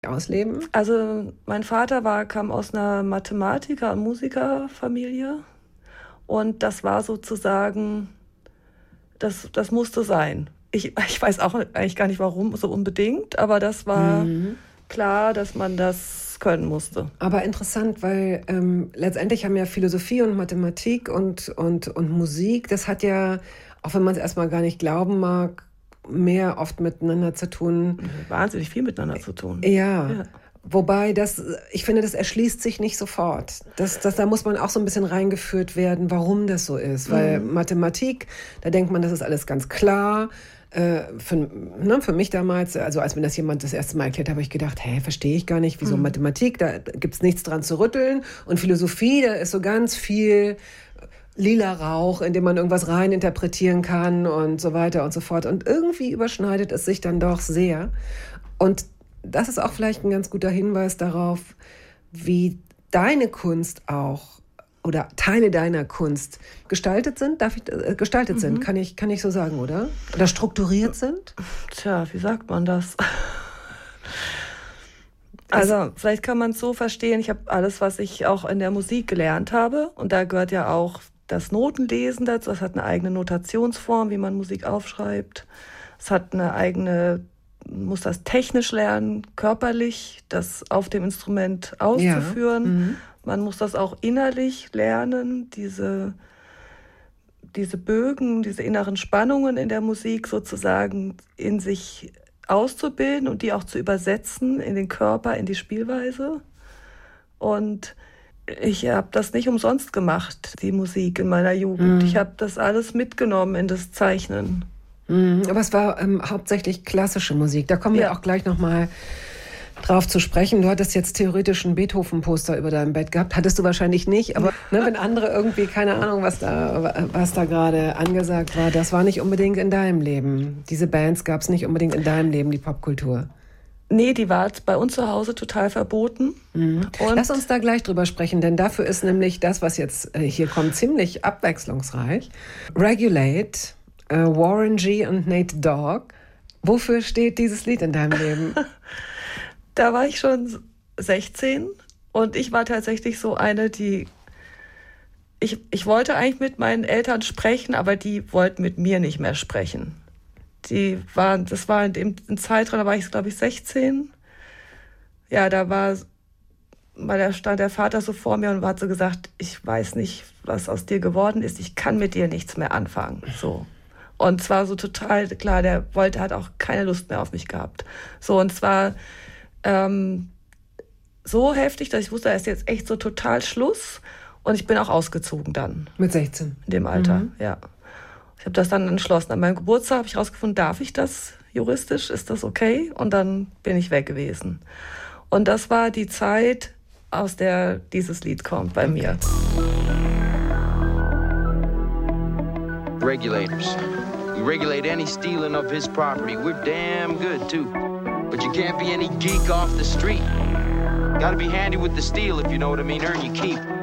ausleben? Also mein Vater kam aus einer Mathematiker- und Musikerfamilie und das war sozusagen, das musste sein. Ich weiß auch eigentlich gar nicht, warum so unbedingt, aber das war klar, dass man das können musste. Aber interessant, weil letztendlich haben ja Philosophie und Mathematik und Musik, das hat ja, auch wenn man es erstmal gar nicht glauben mag, mehr oft miteinander zu tun. Wahnsinnig viel miteinander zu tun. Ja. Wobei ich finde, das erschließt sich nicht sofort. Da muss man auch so ein bisschen reingeführt werden, warum das so ist. Weil Mathematik, da denkt man, das ist alles ganz klar. Für mich damals, also als mir das jemand das erste Mal erklärt hat, habe ich gedacht, verstehe ich gar nicht, wieso Mathematik, da gibt's nichts dran zu rütteln. Und Philosophie, da ist so ganz viel lila Rauch, in dem man irgendwas rein interpretieren kann und so weiter und so fort. Und irgendwie überschneidet es sich dann doch sehr. Und das ist auch vielleicht ein ganz guter Hinweis darauf, wie deine Kunst auch oder Teile deiner Kunst gestaltet sind. Sind, kann ich so sagen, oder? Oder strukturiert sind? Tja, wie sagt man das? Also vielleicht kann man es so verstehen, ich habe alles, was ich auch in der Musik gelernt habe, und da gehört ja auch das Notenlesen dazu, das hat eine eigene Notationsform, wie man Musik aufschreibt. Es hat eine eigene, muss das technisch lernen, körperlich, das auf dem Instrument auszuführen. Ja. Man muss das auch innerlich lernen, diese Bögen, diese inneren Spannungen in der Musik sozusagen in sich auszubilden und die auch zu übersetzen in den Körper, in die Spielweise. Und ich habe das nicht umsonst gemacht, die Musik in meiner Jugend. Ich habe das alles mitgenommen in das Zeichnen. Aber es war hauptsächlich klassische Musik. Da kommen wir auch gleich nochmal drauf zu sprechen. Du hattest jetzt theoretisch ein Beethoven-Poster über deinem Bett gehabt. Hattest du wahrscheinlich nicht, aber wenn andere irgendwie, keine Ahnung, was da gerade angesagt war, das war nicht unbedingt in deinem Leben. Diese Bands gab es nicht unbedingt in deinem Leben, die Popkultur. Nee, die war bei uns zu Hause total verboten. Und lass uns da gleich drüber sprechen, denn dafür ist nämlich das, was jetzt hier kommt, ziemlich abwechslungsreich. Regulate, Warren G. und Nate Dogg. Wofür steht dieses Lied in deinem Leben? Da war ich schon 16 und ich war tatsächlich so eine, die... Ich wollte eigentlich mit meinen Eltern sprechen, aber die wollten mit mir nicht mehr sprechen. Das war in dem Zeitraum, da war ich, glaube ich, 16. Ja, da stand der Vater so vor mir und hat so gesagt, ich weiß nicht, was aus dir geworden ist, ich kann mit dir nichts mehr anfangen. So. Und zwar so total klar, hat auch keine Lust mehr auf mich gehabt. So, und zwar so heftig, dass ich wusste, da ist jetzt echt so total Schluss. Und ich bin auch ausgezogen dann. Mit 16? In dem Alter, ja. Ich habe das dann entschlossen. An meinem Geburtstag habe ich rausgefunden, darf ich das juristisch? Ist das okay? Und dann bin ich weg gewesen. Und das war die Zeit, aus der dieses Lied kommt bei mir. Regulators. We regulate any stealing of his property. We're damn good, too. But you can't be any geek off the street. Gotta be handy with the steel, if you know what I mean. Earn your keep.